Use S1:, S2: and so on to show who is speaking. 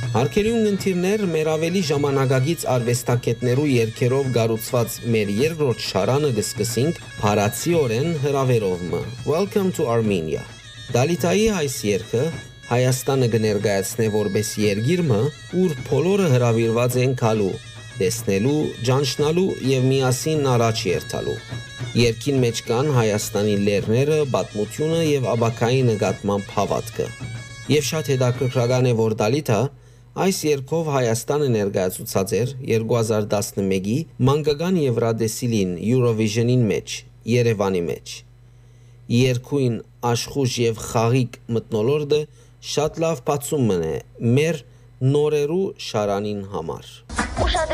S1: Հարկերյուն ընթիրներ մեր ավելի ժամանակագից արվեստակետներու երկերով գառուցված մեր երկրորդ շարանը գսկսինք փարացիորեն հրավերով մը Welcome to Armenia։ Դալիտայի այս երգը Հայաստանը կներկայացնե որպես երկիր մը, ուր բոլորը հրավիրված են գալու, տեսնելու, ճանչնալու եւ միասին առաջ երթալու։ Երգին մեջ կան Հայաստանի լեռները, պատմությունը եւ աբակայի նկատմամբ հավատքը։ Եվ շատ հետաքրքրական է, որ Դալիթա այս երգով Հայաստանը ներկայացուցած էր 2011-ի մանկական Եվրադեսիլին Eurovision-ին մեջ, Երևանի մեջ։ Երգույն աշխուժ եւ խաղիկ մթնոլորտը շատ լավ բացում մնե մեր նորերու շարանին համար։